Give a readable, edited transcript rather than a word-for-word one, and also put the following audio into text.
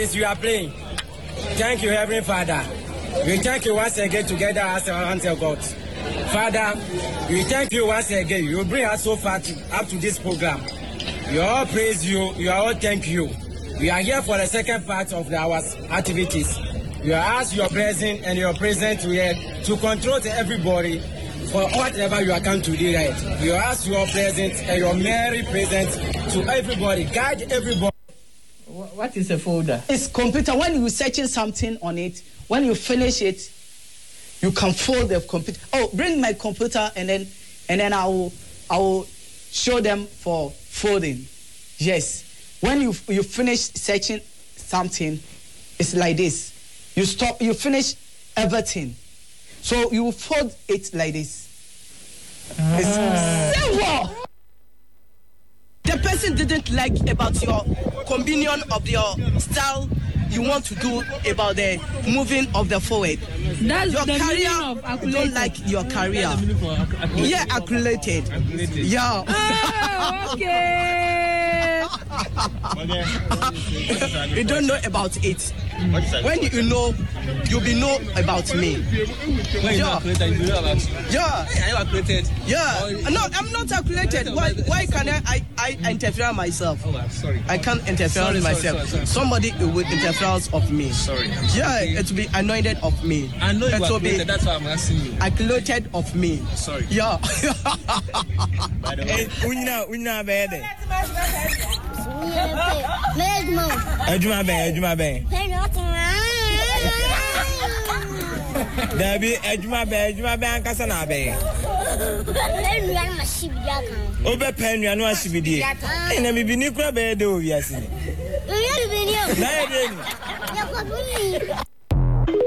since you are praying. Thank you, Heavenly Father. We thank you once again together as our answer God. Father, we thank you once again. You bring us so far up to this program. We all praise you. We all thank you. We are here for the second part of our activities. We are asked your presence and your presence here to control to everybody for whatever you are coming to do right. We are asked your presence and your merry presence to everybody. Guide everybody. What is a folder? It's computer. When you searching something on it, when you finish it, you can fold the computer. Oh, bring my computer and then I will show them for folding. Yes. When you finish searching something, it's like this. You stop. You finish everything, so you fold it like this. It's simple. The person didn't like about your combination of your style you want to do about the moving of the forward. That's your the career. You don't like your career. Yeah, accumulated. Yeah. Oh, okay. You don't know about it. When you know, you'll be know about me. When you are accredited, you know about you. Yeah. Are you accredited? Yeah. No, I'm not accredited. Why can I interfere myself? Oh, I'm sorry. I can't interfere with myself. Sorry. Somebody will interfere of me. Sorry. Yeah, it will be anointed of me. I know you it are will be that's why I'm asking you. Accredited of me. Sorry. Yeah. By the way. Unya bede. Ejuma be. Dabi ejuma be ankasa na be. Obe penua no asibidie. Na me bi ni kura be de o wiase. Na ye de ni.